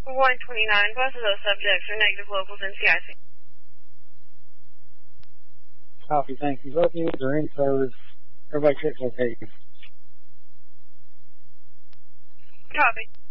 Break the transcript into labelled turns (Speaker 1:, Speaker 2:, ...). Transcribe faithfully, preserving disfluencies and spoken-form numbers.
Speaker 1: one twenty-nine, both of those subjects are negative locals in C I C.
Speaker 2: Copy, thank you. Both units are in service. Everybody check location.
Speaker 1: Copy.